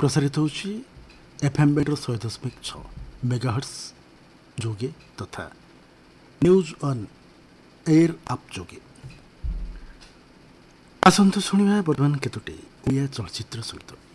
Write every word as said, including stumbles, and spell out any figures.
प्रसारित होची FM better शहे दशमिक छ मेगाहर्ट्ज जोगे तथा न्यूज ऑन एयर आप जोगे। आसंतु शुणा बर्तमान केतोटी ओडिया चलचित्र सहित।